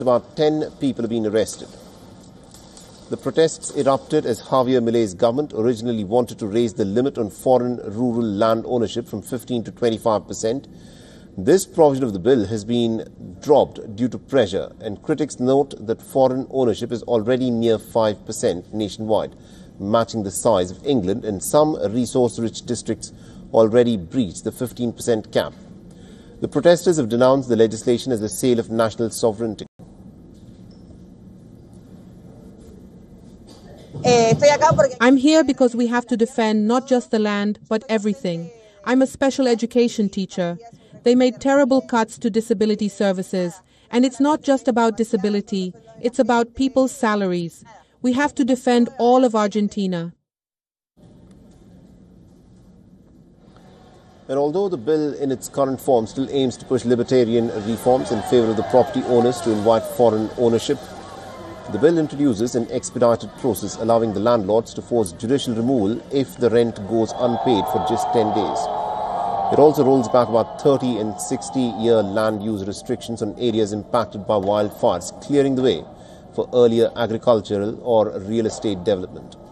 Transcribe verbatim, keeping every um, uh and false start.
About ten people have been arrested. The protests erupted as Javier Milei's government originally wanted to raise the limit on foreign rural land ownership from fifteen to twenty-five percent. This provision of the bill has been dropped due to pressure, and critics note that foreign ownership is already near five percent nationwide, matching the size of England, and some resource-rich districts already breached the fifteen percent cap. The protesters have denounced the legislation as a sale of national sovereignty. I'm here because we have to defend not just the land, but everything. I'm a special education teacher. They made terrible cuts to disability services. And it's not just about disability, it's about people's salaries. We have to defend all of Argentina. And although the bill in its current form still aims to push libertarian reforms in favor of the property owners to invite foreign ownership, the bill introduces an expedited process allowing the landlords to force judicial removal if the rent goes unpaid for just ten days. It also rolls back about thirty and sixty-year land use restrictions on areas impacted by wildfires, clearing the way for earlier agricultural or real estate development.